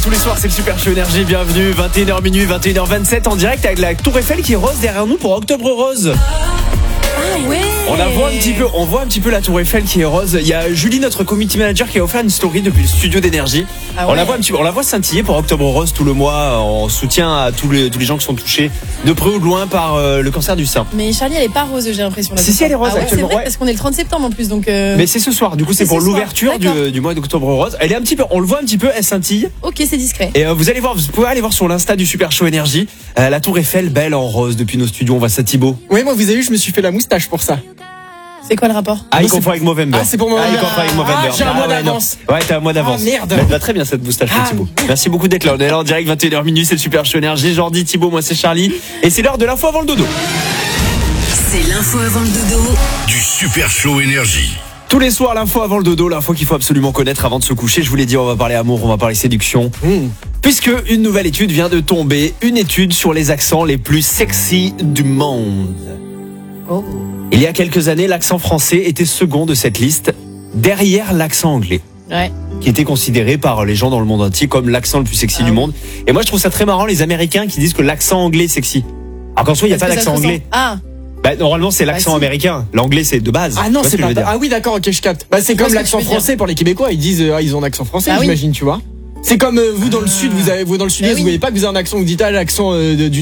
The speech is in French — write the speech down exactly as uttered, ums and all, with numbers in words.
tous les soirs, c'est le Super Show Énergie. Bienvenue, vingt et une heures minuit, vingt et une heures vingt-sept en direct avec la Tour Eiffel qui est rose derrière nous pour Octobre Rose. Ah ouais. On la voit un petit peu, on voit un petit peu la Tour Eiffel qui est rose. Il y a Julie, notre community manager, qui a offert une story depuis le studio d'énergie. Ah ouais. On la voit un petit peu, on la voit scintiller pour Octobre Rose tout le mois en soutien à tous les tous les gens qui sont touchés de près ou de loin par euh, le cancer du sein. Mais Charlie, elle est pas rose, j'ai l'impression. Là, Si, si, elle est rose ah ouais, actuellement, C'est vrai, ouais. parce qu'on est le trente septembre en plus, donc. Euh... Mais c'est ce soir. Du coup, c'est, C'est pour ce soir, l'ouverture d'accord. du, du mois d'Octobre Rose. Elle est un petit peu, on le voit un petit peu, elle scintille. Ok, c'est discret. Et euh, vous allez voir, vous pouvez aller voir sur l'Insta du Super Show Énergie, euh, la Tour Eiffel belle en rose depuis nos studios. On va à Thibaut. Oui, moi, vous avez vu, je me suis fait la moustache pour ça. C'est quoi le rapport? Ah, il Non, c'est- confond avec Movember. Ah, c'est pour Ah, il Movember. confond avec Movember. Ah, j'ai un mois ouais, non. d'avance. Ouais, t'as un mois d'avance. Ah, merde. Mais elle va très bien cette moustache, Ah, Thibaut. Merci beaucoup d'être là. On est là en direct, vingt et une heures minuit, c'est le Super Show Énergie. Jordi, Thibaut, moi c'est Charlie. Et c'est l'heure de l'info avant le dodo. C'est l'info avant le dodo Du Super Show Énergie. Tous les soirs, l'info avant le dodo, l'info qu'il faut absolument connaître avant de se coucher. Je vous l'ai dit, on va parler amour, on va parler séduction. Mmh. Puisque une nouvelle étude vient de tomber, une étude sur les accents les plus sexy du monde. Oh. Il y a quelques années, l'accent français était second de cette liste, derrière l'accent anglais, Ouais. qui était considéré par les gens dans le monde entier comme l'accent le plus sexy Ah du oui. monde. Et moi, je trouve ça très marrant, les Américains qui disent que l'accent anglais est sexy. Alors qu'en soi, il n'y a Parce pas que ça d'accent se anglais. ressent. Ah. Bah, normalement, c'est l'accent Bah, si. américain. L'anglais, c'est de base. Ah non, Tu vois c'est ce que je pas. veux dire. Ah oui, d'accord, ok, je capte. Bah, c'est vois comme ce que l'accent tu veux dire. français pour les Québécois. Ils disent, euh, ah, ils ont un accent français, Ah oui. j'imagine, tu vois. C'est comme euh, vous dans le sud, vous avez, vous dans le sud-est, Bah vous oui. voyez pas que vous avez un accent, vous dites, ah, l'accent euh, de- du